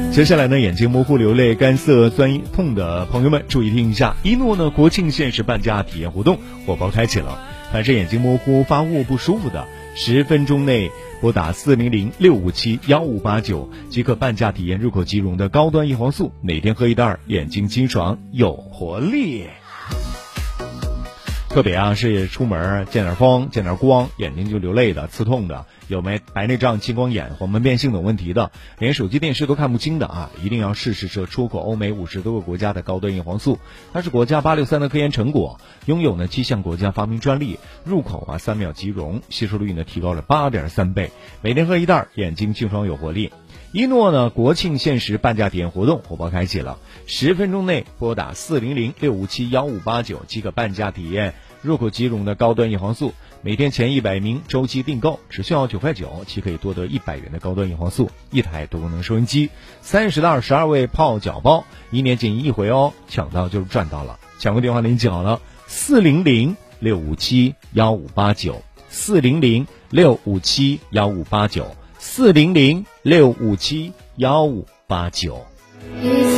接下来呢，眼睛模糊、流泪、干涩、酸痛的朋友们注意听一下，一诺呢国庆限时半价体验活动火爆开启了。凡是眼睛模糊、发雾不舒服的，10分钟内拨打400-657-1589即可半价体验入口即溶的高端叶黄素，每天喝1袋，眼睛清爽有活力。特别啊，是出门见点风、见点光，眼睛就流泪的、刺痛的，有没白内障、青光眼、黄斑变性等问题的，连手机电视都看不清的啊，一定要试试这出口欧美50多个国家的高端叶黄素。它是国家863的科研成果，拥有呢7项国家发明专利，入口啊3秒即溶，吸收率呢提高了8.3倍，每天喝1袋，眼睛清爽有活力。一诺呢国庆限时半价体验活动火爆开启了，10分钟内拨打400-657-1589即可半价体验入口即溶的高端叶黄素，每天前100名周期订购只需要9块9，即可以多得100元的高端叶黄素，一台多功能收音机，30袋12味泡脚包，1年仅1回哦，抢到就是赚到了。抢个电话联系好了，400-657-1589，400-657-1589，400-657-1589。